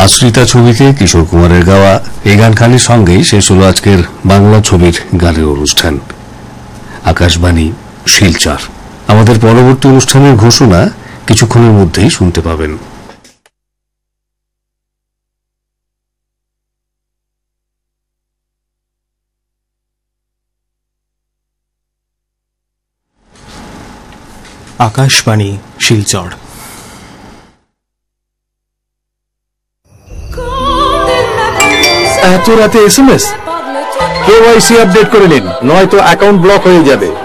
আশ্রিতা ছবিতে কিশোর কুমারের গাওয়া এই গানখানির সঙ্গেই শেষ হল আজকের বাংলা ছবির গানের অনুষ্ঠান। আকাশবাণী, শিলচর। আমাদের পরবর্তী অনুষ্ঠানের ঘোষণা কিছুক্ষণের মধ্যেই শুনতে পাবেন। আকাশবাণী, শিলচর। এত রাতে এসএমএস? কেওয়াইসি আপডেট করে নিন, নয়তো অ্যাকাউন্ট ব্লক হয়ে যাবে।